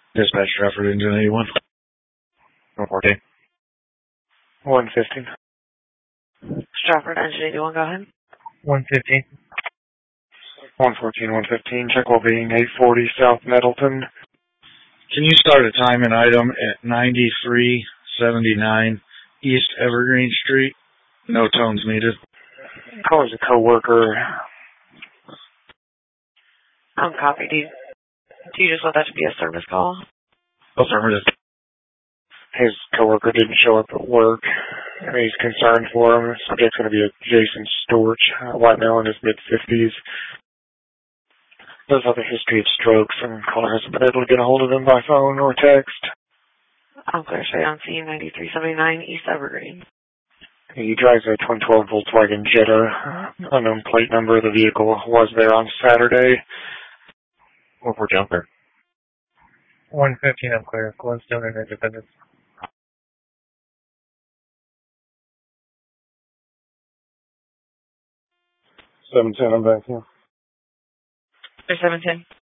Dispatch Stratford Engine 81. 114. 115. Stratford Engine 81, go ahead. 115. 114, 115. Check well being 840 South Nettleton. Can you start a time and item at 9379 East Evergreen Street? No tones needed. Call as a coworker. Copy. Do you just want that to be a service call? Affirmative. His coworker didn't show up at work. He's concerned for him. The subject's going to be a Jason Storch, white male in his mid-50s. Does have a history of strokes, and caller hasn't been able to get a hold of him by phone or text. I'm clear straight on scene, 9379 East Evergreen. He drives a 2012 Volkswagen Jetta. Unknown plate number. The vehicle was there on Saturday. 44 Jumper. 115, I'm clear. Glenstone and Independence. 710, I'm back here. 710.